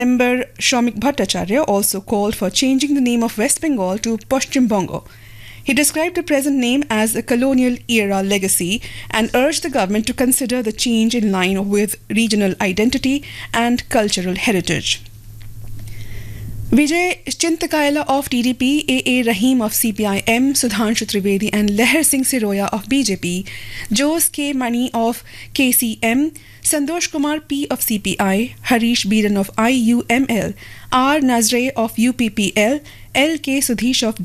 Member Shomik Bhattacharya also called for changing the name of West Bengal to Paschim Bongo. He described the present name as a colonial era legacy and urged the government to consider the change in line with regional identity and cultural heritage. Vijay Chintakaila of TDP, A.A. Rahim of CPIM, Sudhanshu Trivedi and Leher Singh Siroya of BJP, Jose K. Mani of KCM, Santosh Kumar P. of CPI, Harish Biran of IUML, R. Nazre of UPPL, L. K. Sudhish of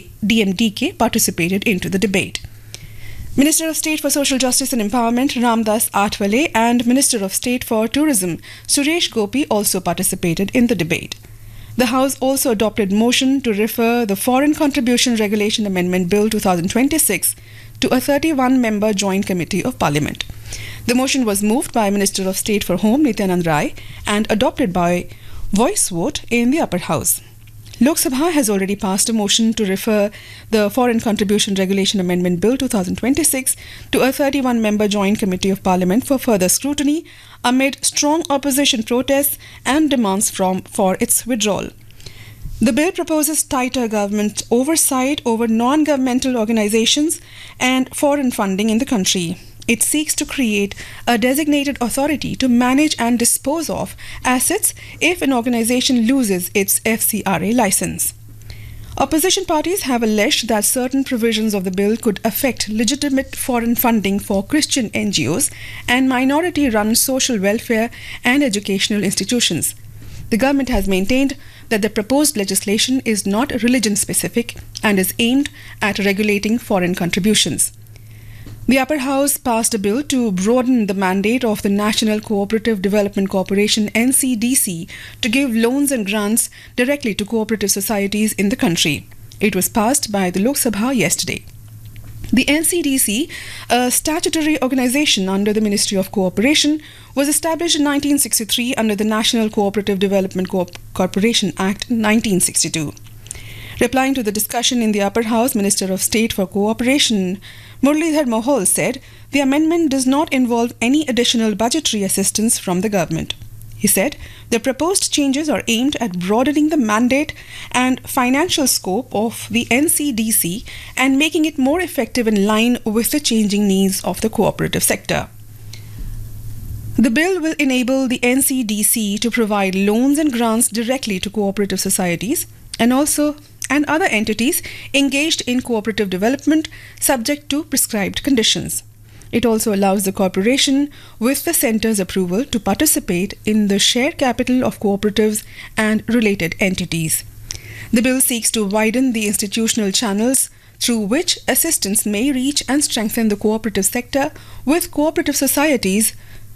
DMDK participated into the debate. Minister of State for Social Justice and Empowerment Ramdas Athwale and Minister of State for Tourism Suresh Gopi also participated in the debate. The House also adopted motion to refer the Foreign Contribution Regulation Amendment Bill 2026 to a 31-member Joint Committee of Parliament. The motion was moved by Minister of State for Home Nityanand Rai and adopted by voice vote in the upper house. Lok Sabha has already passed a motion to refer the Foreign Contribution Regulation Amendment Bill 2026 to a 31-member Joint Committee of Parliament for further scrutiny amid strong opposition protests and demands for its withdrawal. The bill proposes tighter government oversight over non-governmental organizations and foreign funding in the country. It seeks to create a designated authority to manage and dispose of assets if an organization loses its FCRA license. Opposition parties have alleged that certain provisions of the bill could affect legitimate foreign funding for Christian NGOs and minority-run social welfare and educational institutions. The government has maintained that the proposed legislation is not religion-specific and is aimed at regulating foreign contributions. The upper house passed a bill to broaden the mandate of the National Cooperative Development Corporation NCDC to give loans and grants directly to cooperative societies in the country. It was passed by the Lok Sabha yesterday. The NCDC, a statutory organization under the Ministry of Cooperation, was established in 1963 under the National Cooperative Development Corporation Act 1962. Replying to the discussion in the upper house, Minister of State for Cooperation Muralidhar Mohol said the amendment does not involve any additional budgetary assistance from the government. He said the proposed changes are aimed at broadening the mandate and financial scope of the NCDC and making it more effective in line with the changing needs of the cooperative sector. The bill will enable the NCDC to provide loans and grants directly to cooperative societies and other entities engaged in cooperative development subject to prescribed conditions. It also allows the corporation, with the centre's approval, to participate in the share capital of cooperatives and related entities. The bill seeks to widen the institutional channels through which assistance may reach and strengthen the cooperative sector with cooperative societies,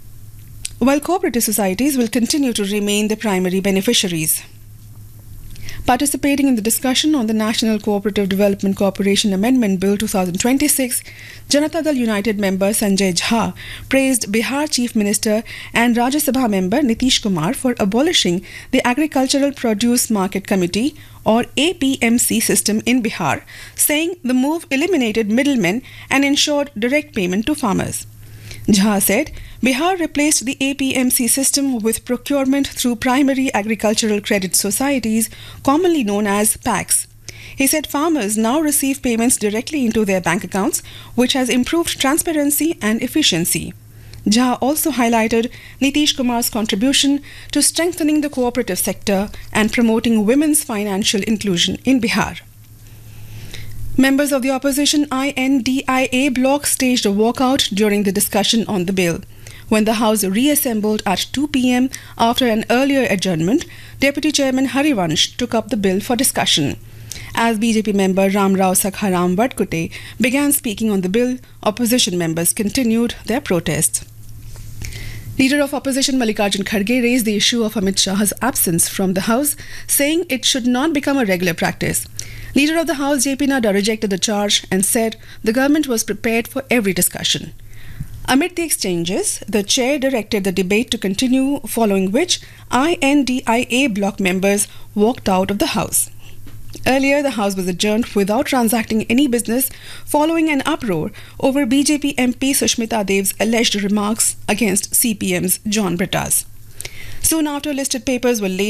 while cooperative societies will continue to remain the primary beneficiaries. Participating in the discussion on the National Cooperative Development Corporation Amendment Bill 2026, Janata Dal United member Sanjay Jha praised Bihar Chief Minister and Rajya Sabha member Nitish Kumar for abolishing the Agricultural Produce Market Committee or APMC system in Bihar, saying the move eliminated middlemen and ensured direct payment to farmers. Jha said Bihar replaced the APMC system with procurement through primary agricultural credit societies, commonly known as PACs. He said farmers now receive payments directly into their bank accounts, which has improved transparency and efficiency. Jha also highlighted Nitish Kumar's contribution to strengthening the cooperative sector and promoting women's financial inclusion in Bihar. Members of the opposition INDIA bloc staged a walkout during the discussion on the bill. When the House reassembled at 2 p.m. after an earlier adjournment, Deputy Chairman Harivansh took up the bill for discussion. As BJP member Ram Rao Sakharam Vadkute began speaking on the bill, opposition members continued their protests. Leader of Opposition Mallikarjun Kharge raised the issue of Amit Shah's absence from the House, saying it should not become a regular practice. Leader of the House JP Nadda rejected the charge and said the government was prepared for every discussion. Amid the exchanges, the chair directed the debate to continue, following which INDIA bloc members walked out of the House. Earlier, the House was adjourned without transacting any business following an uproar over BJP MP Sushmita Dev's alleged remarks against CPM's John Brittas. Soon after, listed papers were laid